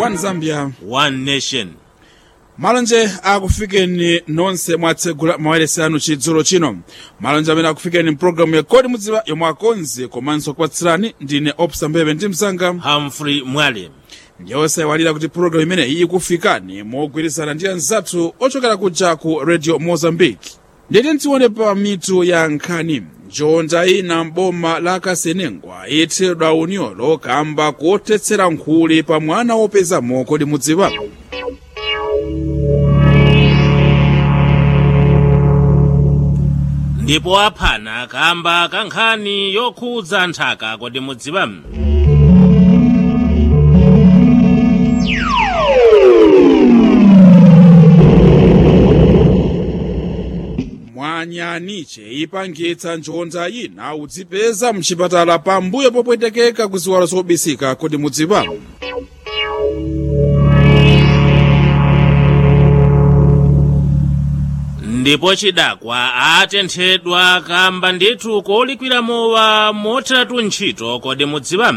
One Zambia, One Nation. Malonje akufikeni nonse mwatsegula mawelesi anu chidzulo chino. Malonje amene akufikeni mpulogalamu ya Kodi Mudziwa yomwe akonzi komanso kupatsirani ndine Opsa Mbebe ndi msanga Humphrey Mwale. Ndiyonse walira kuti pulogalamu imene iyi kufikani mogwirizana ndi anzathu ochokera kuja ku Radio Mozambique. Nditi ntione pa mitu ya nkhani. Njonda ina mboma la Kasenengwa ithedwa unyolo kamba kotetsera nkhuli pa mwana wopezamo Kodi Mudziwa. Ndipo aphana kamba kankhani yokhudza nthaka Kodi Mudziwa. Mwanyaniche ipangitsa njonda ina udzipeza mchipatala pambuyo popwetekeka kuziwalo zobisika Kodi Mudziwa. Ndipo chidakwa atenthedwa kamba ndithu kolikwira mowa motatu ntchito Kodi Mudziwa.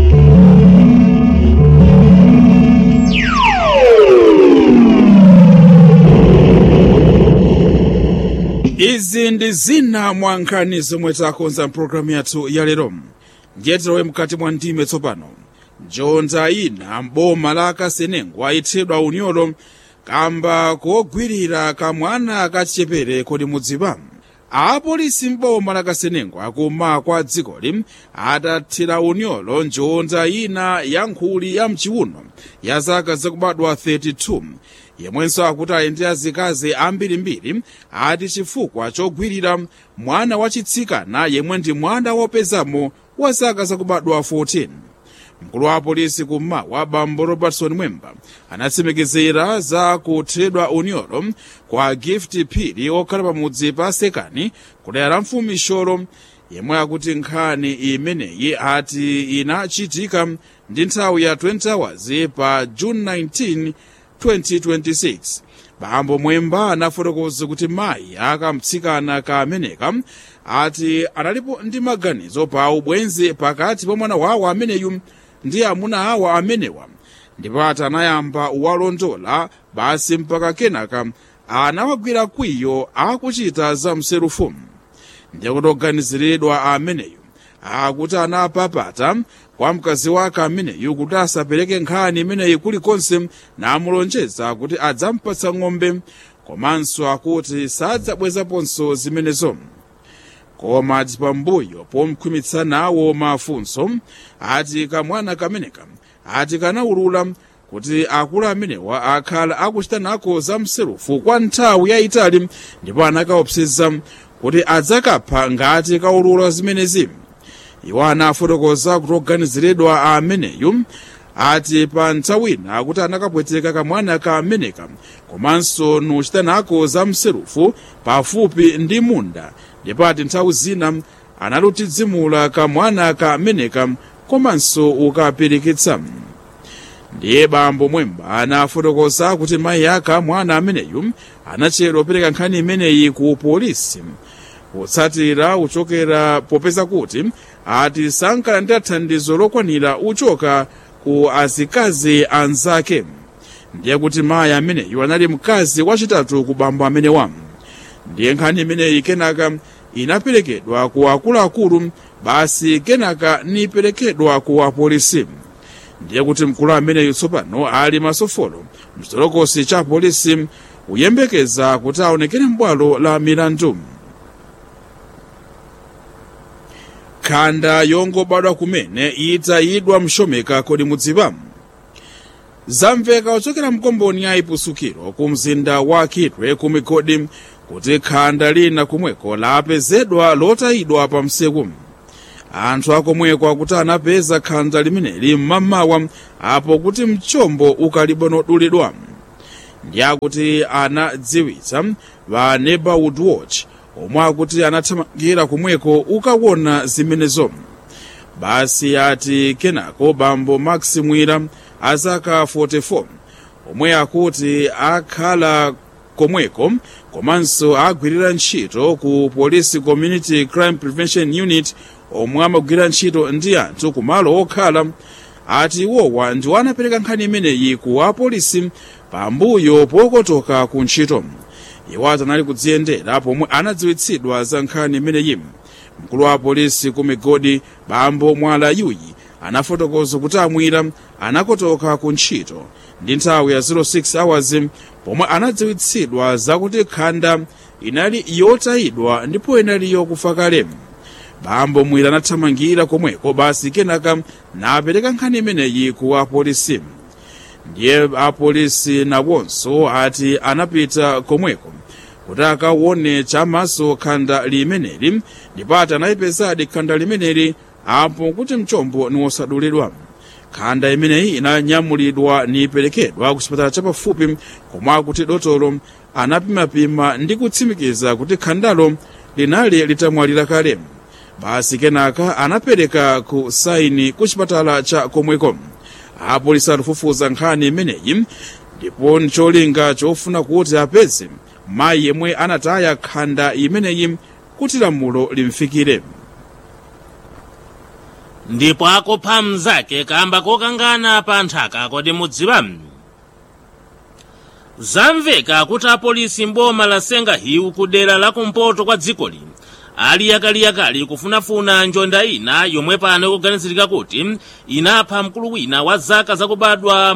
Izi ndi zina mwa nkhani zomwe takonza mpulogalamu yathu ya lero. Ndiye tilowe mkati mwa ndime tsopano. Njonda ina mboma la Kasenengwa ithedwa unyolo kamba kogwirira kamwana kachichepere Kodi Mudziwa. Apolisi mboma la Kasenengwa kuma kwa dzikoli adathira unyolo njonda ina ya nkhuli ya mchiuno ya zaka zakubadwa 32 yemwenso akuti ali ndi azikazi ambirimbiri ati chifukwa chogwirira mwana wachitsikana yemwe ndi mwana wopezamo wa zaka zakubadwa 14. Mkulu wa polisi kummawa Bambo Robertson Mwemba anatsimikizira za kuthedwa unyolo kwa Gift Phiri okhala pamudzi pa Sekani kudera mfumu Sholo yemwe akuti nkhani imeneyi ati inachitika ndi nthawi ya 20 hours pa June 19, 2026. Bambo Mwemba anafotokoza kuti mayi akamtsikana kameneka ati analipo ndi maganizo pa ubwenzi pakati pa mwana wawo ameneyu ndi amuna awa amenewa, ndipo ati anayamba walondola basi mpaka kenaka anawagwira kwiyo akuchita za mserufu. Ndiye kuti oganiziridwa ameneyu akuti anapapata kwa mkazi wake ameneyu kuti asapereke nkhani imeneyi kulikonse namulonjeza kuti adzampatsa ng'ombe komanso akuti sadzabwezaponso zimenezo. Koma ati pambuyo pomkhwimitsa nawo mafunso ati kamwana kameneka ati kanaulula kuti akulu amenewa akhala akuchita nako za mserufu kwa nthawi yayitali ndipo anakaopseza kuti adzakapha ngati kaulula zimenezi. Iwo anafotokoza kuti oganiziridwa ameneyu ati pa nthawina akuti anakapweteka kamwana kameneka komanso nuchita nako za mserufu pafupi ndi munda, ndipo ati nthawi zina analutidzimula kamwana kameneka komanso ukapirikitsa. Ndiye Bambo Mwemba anafotokoza kuti mayi ake mwana ameneyu anachedwa kupereka nkhani imeneyi ku polisi kutsatira uchokera popeza kuti ati sankhala ndi thandizo lokwanira uchoka ku azikazi anzake. Ndiye kuti mayi ameneyu anali mkazi wachitatu ku bambo amenewa. Ndiye nkhani imeneyi kenaka inaperekedwa ku akuluakulu basi kenaka niperekedwa ku apolisi. Ndiye kuti mkulu ameneyu tsopano ali masofolo mchitolokosi cha polisi uyembekeza kuti aonekere m'bwalo la milandu. Khanda yongobadwa kumene itayidwa mshomeka Kodi Mudziwa. Zamveka ochokera mkomboni ya Ipusukiro ku mzinda wa Kitwe ku Migodi kuti khanda lina kumweko lapezedwa lotayidwa pa msewu. Anthu akomweko akuti anapeza khanda limeneli mmamawa apo kuti mchombo ukalibonodulidwa. Ndiye akuti anadziwitsa va Neighborhood Watch omwe akuti anathamangira kumweko ukawona zimenezo. Basi ati kenako Bambo Max Mwira azaka 44 omwe akuti akhala komweko komanso agwirira ntchito ku Police Community Crime Prevention Unit omwe amagwira ntchito ndi anthu kumalo okhala ati iwowa ndiwo anapereka nkhani imeneyi ku apolisi pambuyo pokotoka ku ntchito. Iwo anali kudziyendera pomwe anadziwitsidwa za nkhani imeneyi. Mkulu wa apolisi ku Migodi Bambo Mwala Yuyi anafotokoza kuti amwira anakotoka ku ntchito ndi nthawi ya 06 hours pomwe anadziwitsidwa zakuti khanda inali yotayidwa ndipo inali yokufa kale. Bambo Mwira anathamangira komweko basi kenaka napereka nkhani imeneyi ku apolisi. Ndiye apolisi nawonso ati anapita komweko kuti akaone chamaso khanda limeneli ndipo ati anayipezadi khanda limeneli apo kuti mchombo niwosadulidwa. Khanda imeneyi inanyamulidwa niperekedwa ku chipatala chapafupi komwe kuti dotolo anapimapima ndi kutsimikiza kuti khandalo linali litamwalira kale. Basi kenaka anapereka ku saini ku chipatala cha komweko. Apolisi akufufuza nkhani imeneyi ndipo ncholinga chofuna kuti apeze mayi yemwe anataya khanda imeneyi kuti lamulo limfikire. Ndipo akupha mnzake kamba kokangana pa nthaka kodi mudziwa. Zamveka kuti apolisi mboma la Sengahiwu ku dera la kumpoto kwa dzikoli ali yakaliyakali kufunafuna njonda ina yomwe pano kuganizirika kuti inapha mkulu wina wa zaka zakubadwa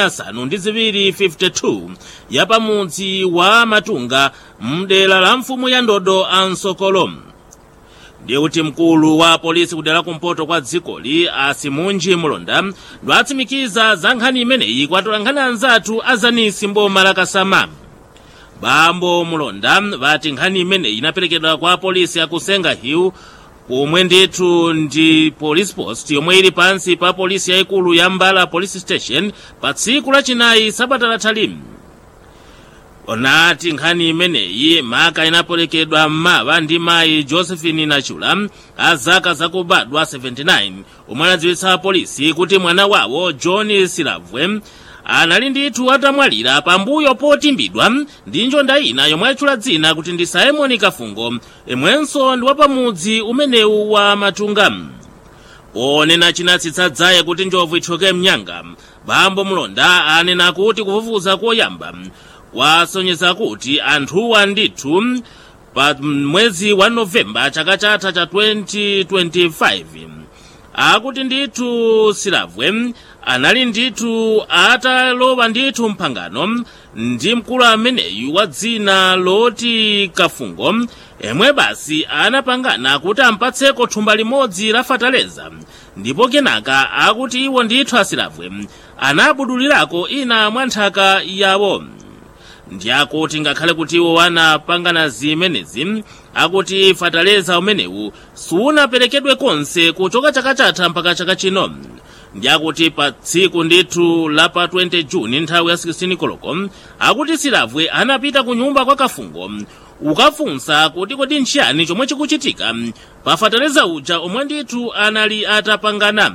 52 52 ya pamudzi wa Matunga mdera la mfumu ya Ndodo Ansokolo. Ndiye kuti mkulu wa polisi kudera kumpoto kwa dzikoli Asimunji Mulonda ndwatsimikiza za nkhani imeneyi kwatolankhani anzathu azanisi mboma la Kasama. Bambo Mulonda vati nkhani imeneyi inaperekedwa kwa polisi ya ku Sengahiwu pomwe ndithu ndi police post yomwe ili pansi pa polisi yaikulu ya Mbala police station pa tsiku lachinayi sabata latha. Onati nkhani imeneyi maka inaperekedwa mmawa ndi mayi Josephine Nachula azaka zakubadwa 79 omwe anadziwitsa polisi kuti mwana wawo John Silavwe anali ndithu atamwalira pambuyo potimbidwa ndi njonda ina yomwe atchula dzina kuti ndi Simon Kafungo emwenso ndi wapamudzi umenewu wa Matunga. Onena chinatsitsa dzaye kuti njovu ithoke mnyanga, Bambo Mulonda anena kuti kufufuza koyamba wasonyeza kuti anthuwa ndithu pa mwezi wa Novemba chaka chatha cha 2025 akuti ndithu Silavwe anali ndithu atalowa ndithu mphangano ndi mkulu ameneyu wa dzina loti Kafungo emwe basi anapangana kuti ampatseko thumba limodzi la fataleza ndipo kenaka akuti iwo ndithu Asilavwe anabudulirako ina mwa nthaka yawo. Ndi akuti ngakhale kuti iwo anapangana zimenezi akuti fataleza umenewu sunaperekedwe konse kuchoka chaka chatha mpaka chaka chino. Ndi akuti pa tsiku ndithu la pa 20 Juni nthawi ya 16 koloko akuti Silavwe anapita ku nyumba kwa Kafungo ukafunsa kuti kodi nchiyani chomwe chikuchitika pa fataleza uja omwe ndithu anali atapangana.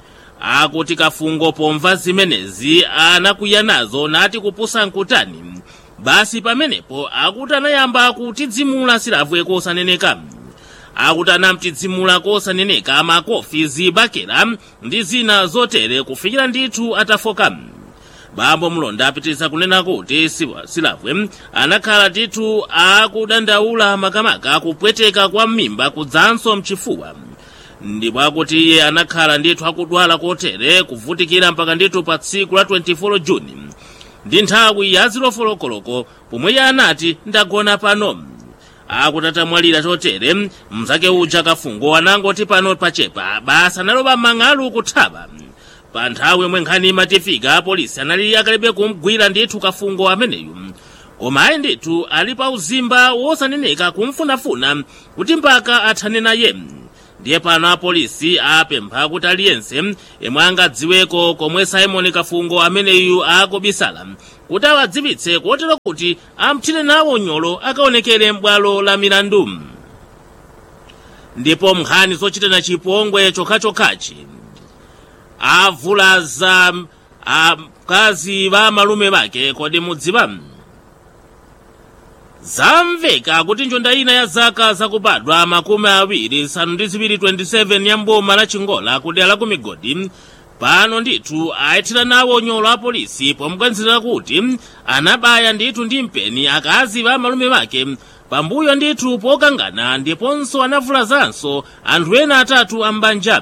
Akuti Kafungo pomva zimenezi anakwiya nazo nati kupusa nkutani. Basi pamenepo akuti anayamba kutidzimula Silavwe kosaneneka. Akuti anamtidzimula kosaneneka makofi zibakera ndi zina zotere kufikira ndithu atafoka. Bambo Mulonda apitiriza kunena kuti Silavwe anakhala ndithu akudandaula makamaka kupweteka kwa mimba kudzanso mchifuwa. Ndipo akuti iye anakhala ndithu akudwala kotere kuvutikira mpaka ndithu pa tsiku la 24 Juni ndi nthawi ya 0 koloko pomwe iye anati ndagona pano. Akuti atamwalira chotere mzake uja Kafungo anangoti pano pachepa basa analoba mang'alu kuthaba. Pa nthawi yomwe nkhani imatifika apolisi anali akalebe kumgwira ndithu Kafungo ameneyu, koma ayi ndithu ali pa uzimba wosaneneka kumfunafuna kuti mpaka athane naye. Ndiye pano apolisi apempha kuti aliyense yemwe angadziweko komwe Simon Kafungo ameneyu akubisala kuti awadziwitse kotero kuti amthire nawo nyolo akaonekere m'bwalo la milandu. Ndipo nkhani zochitana chipongwe chokhachokhachi avulaza akazi ba malume bake kodi mudziwa. Zamveka kuti njonda ina ya zaka zakubadwa 22 27 ya mboma la Chingola kudera la ku Migodi pano ndithu ayithira nawo nyolo a polisi pomuganizira kuti anabaya ndithu ndi mpeni akazi a malume ake pambuyo ndithu pokangana ndiponso anavulazanso anthu ena atatu ambanja.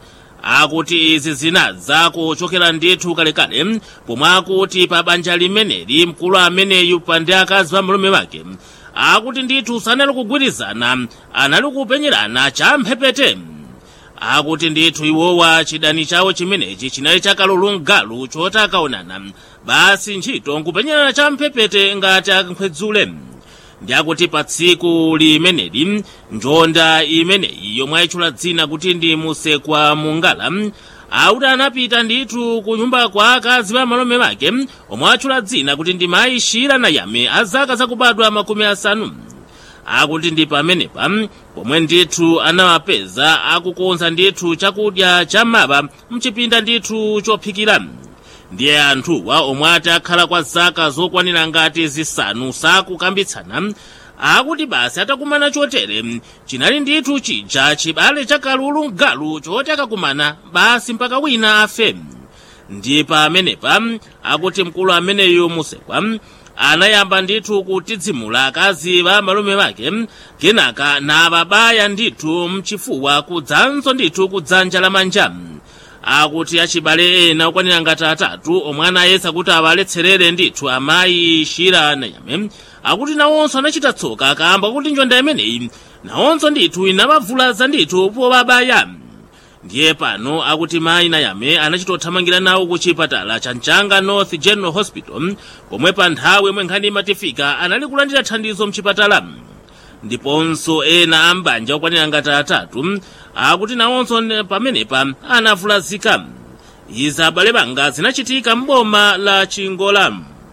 Akuti izi zinadza kuchokera ndithu kalekale pomwe akuti pa banja limeneli mkulu ameneyu pandi akazi a malume ake akuti ndithu sanali kugwirizana, anali kupenyerana champhepete. Akuti ndithu iwowa chidani chawo chimenechi chinali chakalulungalu choti akaonana basi ntchito nkupenyerana champhepete ngati akhwedzule. Ndi akuti pa tsiku limeneli njonda imeneyi yomwe ayitchula dzina kuti ndi Musekwa Mungala akuti anapita ndithu ku nyumba kwa akazi a malume ake omwe atchula dzina kuti ndi mayi Shira Nayame a zaka zakubadwa 50. Akuti ndi pamenepa pomwe ndithu anawapeza akukonza ndithu chakudya cham'mawa mchipinda ndithu chophikira. Ndiye anthuwa omwe atakhala kwa zaka zokwanira ngati zisanu sakukambitsana akuti basi atakumana chotere chinali ndithu chija chibale chakalulungalu choti akakumana basi mpaka wina afe. Ndi pamenepa akuti mkulu ameneyu Musekwa anayamba ndithu kutidzimula akazi a malume ake kenaka nababaya ndithu mchifuwa kudzanso ndithu kudzanja lamanja. Akuti achibale ena okwanira ngati atatu omwe anayesa kuti awaletserere ndithu amayi Shira Nayame akuti nawonso anachita tsoka kamba kuti njonda imeneyi nawonso ndithu inawavulaza ndithu pobabaya. Ndiye pano akuti mayi Nayame anachitothamangira nawo ku chipatala cha Mchanga North General Hospital pomwe pa nthawi yomwe nkhani imatifika anali kulandira thandizo mchipatala. Ndiponso ena ambanja okwanira ngati atatu akuti nawonso pamenepa anavulazika. Izi abale banga zinachitika m'boma la Chingola.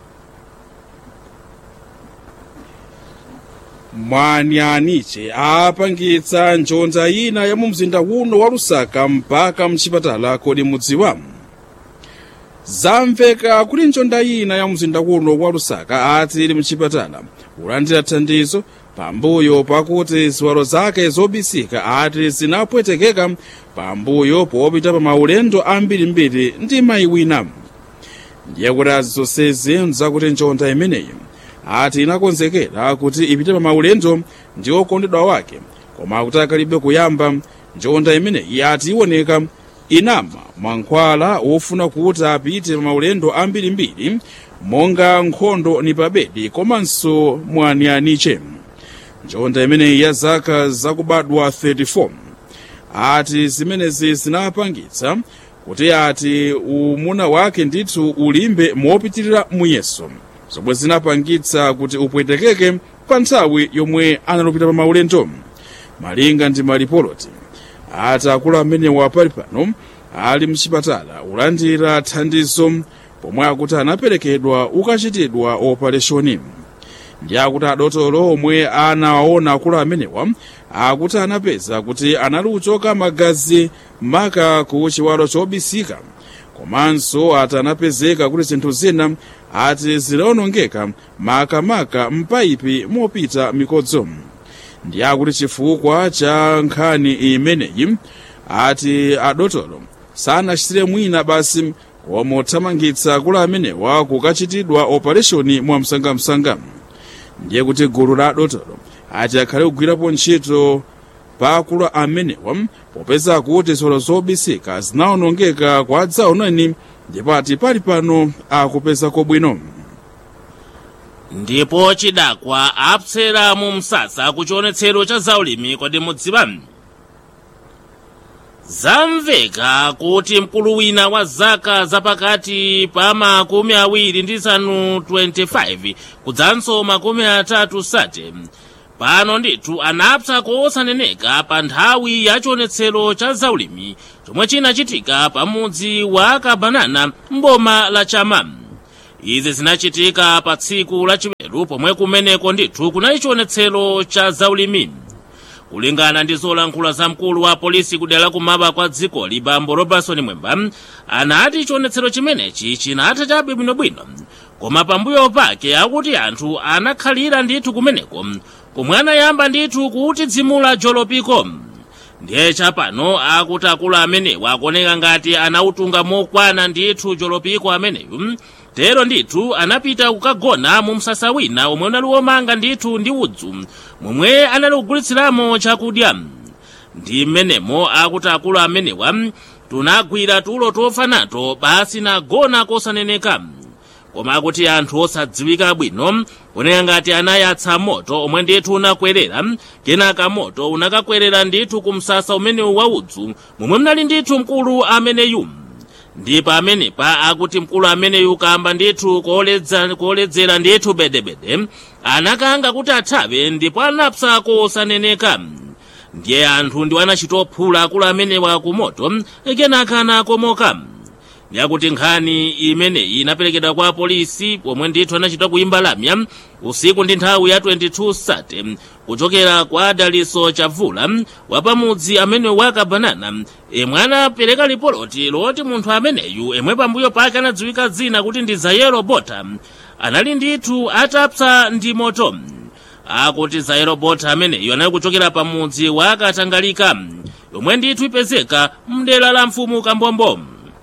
Mwanianiche apangitsa njonda ina ya mu mzinda uno wa Lusaka mpaka mchipatala kodi mudziwa. Zamveka kuti njonda ina ya mzinda uno wa Lusaka ati ili mchipatala ulandira thandizo pambuyo pakuti ziwalo zake zobisika ati zinapwetekeka pambuyo popita pa maulendo ambirimbiri ndi mayi wina. Ndiye kuti azonsezi nzakuti njonda imeneyi ati inakonzekera kuti ipite pa maulendo ndi okondedwa wake, koma kuti akalibe kuyamba njonda imeneyi ati iwoneka inama mankhwala wofuna kuti apite pa maulendo ambirimbiri monga nkhondo ni pabedi komanso mwanianiche. Njonda imeneyi ya zaka zakubadwa 34 ati zimenezi zinapangitsa kuti ati umuna wake ndithu ulimbe mopitirira muyeso, zomwe zinapangitsa kuti upwetekeke pa nthawi yomwe analupita pa maulendo. Malinga ndi malipoloti ati akulu amenewa pali pano ali mchipatala ulandira thandizo pomwe akuti anaperekedwa ukachitidwa operation. Ndi akuti adotolo omwe anawaona akulu amenewa akuti anapeza kuti anali kuchoka magazi maka ku chiwalo chobisika, komanso ati anapezeka kuti zinthu zina ati zinaonongeka makamaka mpaipi mopita mikodzo. Ndi akuti chifukwa cha nkhani imeneyi ati adotolo sanachitire mwina basi womothamangitsa akulu amenewa kukachitidwa operation mwamsangamsanga. Ndiye kuti gulu la adotolo ati akhale kugwirapo ntchito pa akulu amenewa popeza kuti ziwalo zobisika zinaonongeka kwa adzaonani, ndipo ati pali pano akupeza kobwino. Ndipo chidakwa apsera mu msasa kuchionetsero cha zaulimi kodi mudziwa. Zamveka kuti mkulu wina wa zaka zapakati pa 25 25 kudzanso 30 pano ndithu anapsa kosaneneka pa nthawi ya chionetsero cha zaulimi chomwe chinachitika pamudzi wa Kabanana mboma la Chama. Izi zinachitika pa tsiku lachiweru pomwe kumeneko ndithu kunali chionetsero cha zaulimi. Kulingana ndi zolankhula za mkulu wa polisi kudera kumaba kwa dzikoli Bambo Robertson Mwemba anati chionetsero chimenechi chinatha chabe bwinobwino, koma pambuyo pake akuti anthu anakhalira ndithu kumeneko komwe anayamba ndithu kuti dzimula jolopiko. ndiye chapano akuti akulu amenewa akuoneka ngati anautunga mokwana ndithu jolopiko ameneyu, tero ndithu anapita kukagona mu msasa wina omwe unali womanga ndithu ndi udzu momwe anali kugulitsiramo chakudya. Ndi mmenemo akuti akulu amenewa tunagwira tulo tofanato basi nagona kosaneneka, koma akuti anthu osadziwika bwino oneka ngati anayatsa moto omwe ndithu unakwerera, kenaka moto unakakwerera ndithu ku msasa umenewu wa udzu momwe mnali ndithu mkulu ameneyu. Ndipo amenepa akuti mkulu ameneyu kamba ndithu koledzera ndithu bedebede anakanga kuti athawe ndipo anapsa kosaneneka. Ndiye anthu ndi anachitophula akulu amenewa ku moto kenaka anakomoka. Ndiyakuti nkhani imeneyi inaperekedwa kwa polisi pomwe ndithu anachita kuimba lamya usiku ndi nthawi ya 22:30 kuchokera kwa Daliso Chavula wapamudzi amene wakabanana, emwe anapereka lipoloti loti munthu ameneyu emwe pambuyo pake anadziwika dzina kuti ndi Zayero Bota anali ndithu atapsa ndi moto. Akuti Zayero Bota ameneyu anali kuchokera pamudzi wakatangalika yomwe ndithu ipezeka mdera la mfumu Kambombo.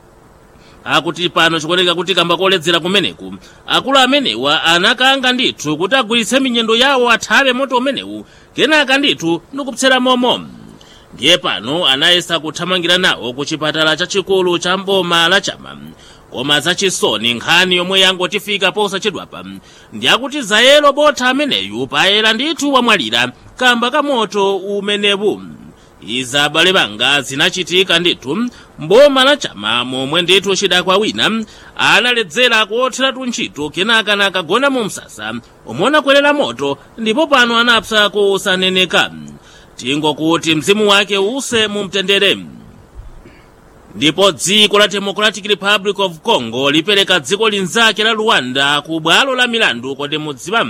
Akuti pano chikuoneka kuti kamba koledzera kumeneku akulu amenewa anakanga ndithu kuti agwiritse minyendo yawo athawe moto umenewu kenaka ndithu nikupsera momo. Ndiye pano anayesa kuthamangira nawo ku chipatala chachikulu cha mboma la Chama, koma zachisoni nkhani yomwe yangotifika posachedwapa ndiyakuti Zayero Bota ameneyu payera ndithu wamwalira kamba ka moto umenewu. Izi abale banga zinachitika ndithu mboma la Chama momwe ndithu chidakwa wina analedzera kuotheratu ntchito kenaka nakagona mu msasa omwe unakwerera moto ndipo pano anapsa kosaneneka. Tingokuti mzimu wake use mumtendere. Ndipo dziko la Democratic Republic of Congo lipereka dziko linzake la Rwanda ku bwalo la milandu kodi mudziwa.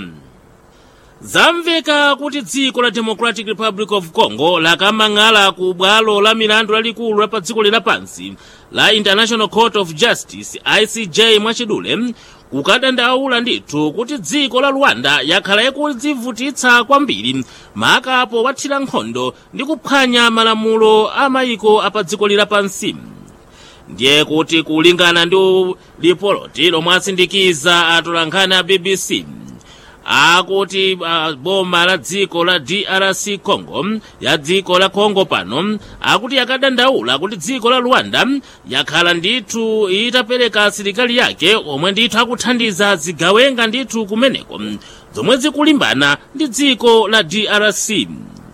Zamveka kuti dziko la Democratic Republic of Congo lakamang'ala ku bwalo la milandu lalikulu la pa dziko lapansi la International Court of Justice ICJ mwachidule kukadandaula ndithu kuti dziko la Rwanda yakhala ikudzivutitsa kwambiri makapo wathira nkhondo ndi kuphwanya malamulo a mayiko apa dziko lapansi. Ndiye kuti kulingana ndi lipoloti lomwe asindikiza atolankhani a BBC akuti boma la dziko la DRC Congo ya dziko la Congo pano akuti yakadandaula kuti dziko la Rwanda yakhala ndithu itapereka asilikali yake omwe ndithu akuthandiza zigawenga ndithu kumeneko zomwe zikulimbana ndi dziko la DRC.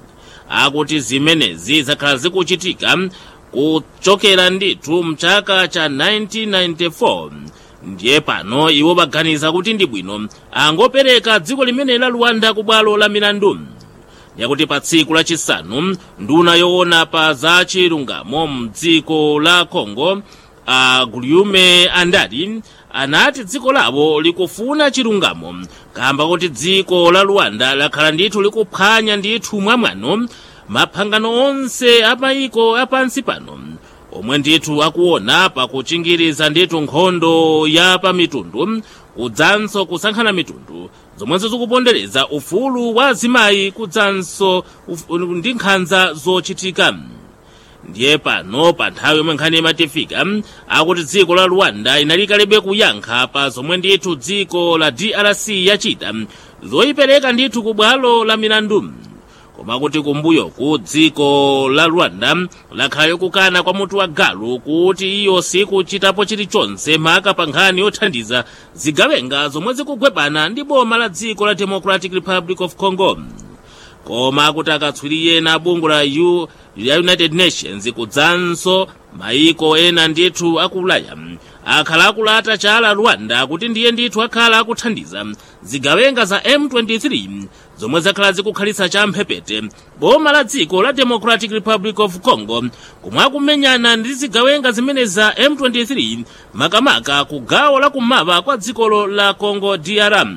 Akuti zimenezi zakhala zikuchitika kuchokera ndithu mchaka cha 1994. Ndiye pano iwo baganiza kuti ndi bwino angopereka dziko limene la Rwanda ku bwalo la milandu. Yakuti pa tsiku lachisanu nduna yoona pa za chilungamo mdziko la Congo Guillaume Andali anati dziko lawo likufuna chilungamo kamba kuti dziko la Rwanda lakhala ndithu likuphwanya ndithu mwamwano maphangano onse amayiko apansi pano omwe ndithu akuona pakuchingiriza ndithu nkhondo ya pa mitundu kudzanso kusankhana mitundu zomwenso zikupondereza ufulu wa azimayi kudzanso ndi nkhanza zochitika. Ndiye pano pa nthawi yomwe nkhani imatifika akuti dziko la Rwanda inalikalebe kuyankha pa zomwe ndithu dziko la DRC yachita zoyipereka ndithu ku bwalo la milandu. Koma kuti kumbuyo ku dziko la Rwanda lakhala kukana kwa mutu wa galu kuti iyo sikuchitapo chilichonse maka pa nkhani yothandiza zigawenga zomwe zikugwebana ndi boma la dziko la Democratic Republic of Congo. Koma kuti akatswiriye na bungu la United Nations kudzanso mayiko ena ndithu akulaya akhala akulata chala Rwanda kuti ndiye ndithu akhala akuthandiza zigawenga za M23 zomwe zakhala zikukhalitsa cha mphepete boma la dziko la Democratic Republic of Congo kumwe akumenyana ndi zigawenga zimene za M23 makamaka ku gawo la kummawa kwa dziko la Congo DR.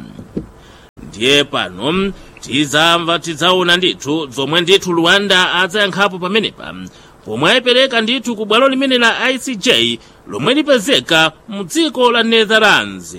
Ndiye pano tidzaona ndithu zomwe ndithu Rwanda adzayankhapo pamenepa pomwe ayipereka ndithu ku bwalo limene la ICJ lomwe lipezeka mu dziko la Netherlands.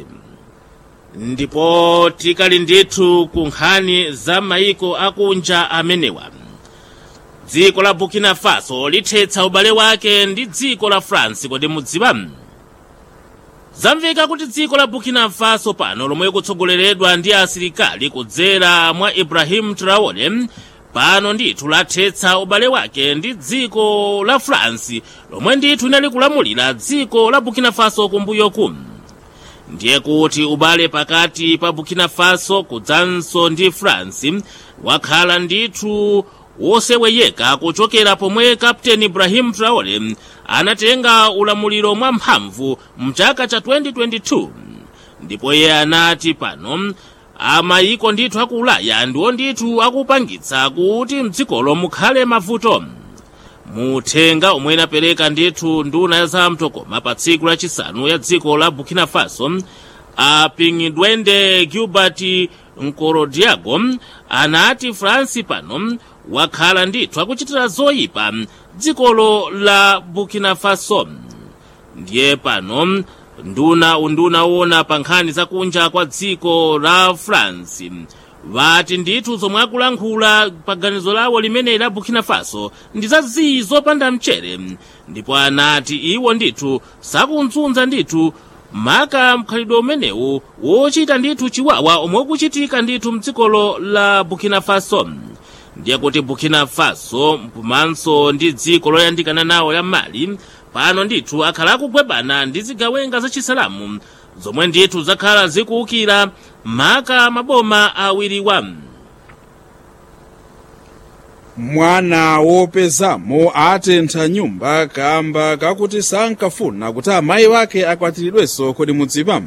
Ndipo tikali ndithu ku nkhani za mayiko akunja amenewa dziko la Burkina Faso lithetsa ubale wake ndi dziko la France. Kodi mudziwa? Zamveka kuti dziko la Burkina Faso pano lomwe kutsogoleredwa ndi asilikali kudzera mwa Ibrahim Traore pano ndithu lathetsa ubale wake ndi dziko la France lomwe ndithu linali kulamulira dziko la Burkina Faso kumbuyoku. Ndiye kuti ubale pakati pa Burkina Faso kudzanso ndi France wakhala ndithu woseweyeka kuchokera pomwe Captain Ibrahim Traore anatenga ulamuliro mwamphamvu mchaka cha 2022. Ndipo iye anati pano amayiko ndithu aku Ulaya ndiwo ndithu akupangitsa kuti mdzikolo mukhale mavuto. Muthenga omwe inapereka ndithu nduna ya zamtokoma pa tsiku lachisanu ya dziko la Burkina Faso Apingidwende Gilbert Nkorodiago anati France pano wakhala ndithu akuchitira zoyipa dzikolo la Burkina Faso. Ndiye pano nduna wona pa nkhani zakunja kwa dziko la France vati ndithu zomwe akulankhula pa ganizo lawo limene la Burkina Faso ndi zaziyi zopanda mchere. Ndipo anati iwo ndithu sakunzunza ndithu maka mkhalidwe umenewu wochita ndithu chiwawa omwe kuchitika ndithu mdzikolo la Burkina Faso. Ndiye kuti Burkina Faso mpumanso ndi dziko loyandikana nawo ya Mali pano ndithu akhala akugwebana ndi zigawenga zachisalamu zomwe ndithu zakhala zikuukira maka maboma awiriwa. Mwana wopezamo atentha nyumba kamba kakuti sankafuna kuti amayi wake akwatiridwenso. Kodi mudziwa?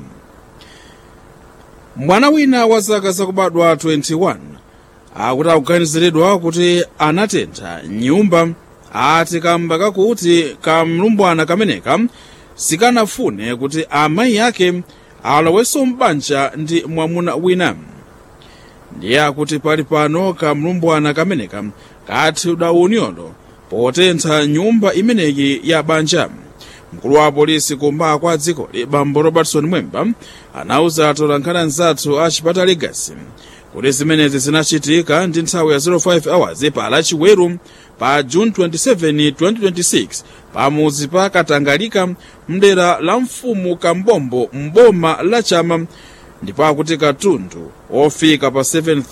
Mwana wina wa zaka zakubadwa 21 akuti akuganiziridwa kuti anatentha nyumba ati kamba kakuti kamlumbwana kameneka sikanafune kuti amayi ake alowenso mbanja ndi mwamuna wina. Ndiye akuti pali pano kamlumbwana kameneka kathidwa unyolo potentha nyumba imeneyi ya banja. Mkulu wa polisi kumba kwa dziko Bambo Robertson Mwemba anauza atolankhani nzathu a Chipata Legacy kuti zimenezi zinachitika ndi nthawi ya 05 hours pa lachiweru pa June 27, 2026 pamuzi pa Katangalika mdera la Mfumu Kambombo mboma la Chama. Ndipo akuti katundu ofika pa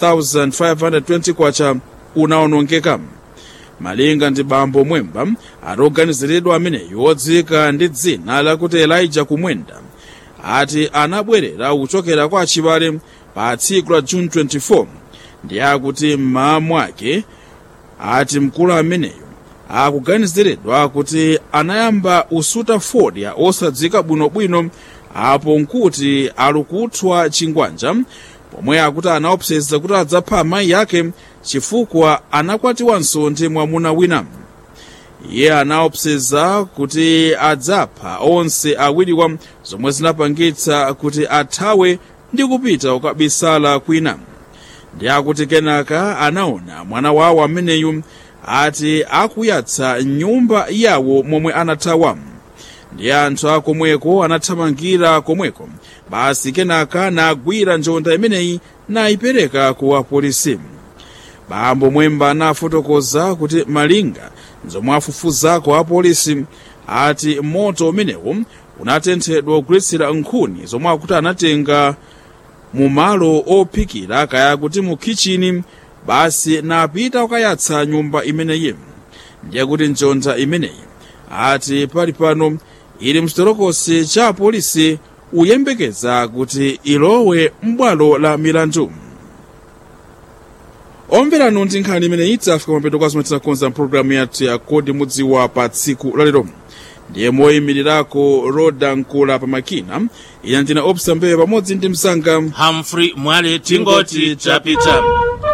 7,520 kwacha unaonongeka. Malinga ndi Bambo Mwemba atoganiziridwa ameneyu odzika ndi dzina lakuti Elijah Kumwenda ati anabwerera kuchokera kwa achibale pa tsiku la June 24. Ndiye akuti mmawa mwake ati mkulu ameneyu akuganiziridwa kuti anayamba usuta fodya osadzika bwinobwino apo nkuti alukuthwa chingwanja pomwe akuti anaopseza kuti adzapha amayi yake chifukwa anakwatiwanso ndi mwamuna wina. Iye anaopseza kuti adzapha onse awiriwa zomwe zinapangitsa kuti athawe ndi kupita ukabisala kwina. Ndi akuti kenaka anaona mwana wawo ameneyu ati akuyatsa nyumba yawo momwe anathawa. Ndi anthu akomweko anathamangira komweko basi kenaka nagwira njonda imeneyi nayipereka ku apolisi. Bambo Mwemba anafotokoza kuti malinga zomwe afufuzako apolisi ati moto umenewu unatenthedwa kugwiritsira nkhuni zomwe akuti anatenga mu malo ophikira kaya kuti mu kitchen basi napita ukayatsa nyumba imeneyi. Ndiye kuti njonda imeneyi ati pali pano ili mchitolokosi cha polisi uyembekeza kuti ilowe m'bwalo la milandu. Omverano ndi nkhani imeneyi tafika mapeto kwa zomwe tinakonza mpulogalamu yathu ya Kodi Mudziwa pa tsiku lalero. Ndiye moyimirirako Roda Nkula pa makina ine ndina Opsa Mbewe pamodzi ndi msanga Humphrey Mwale tingoti tapita.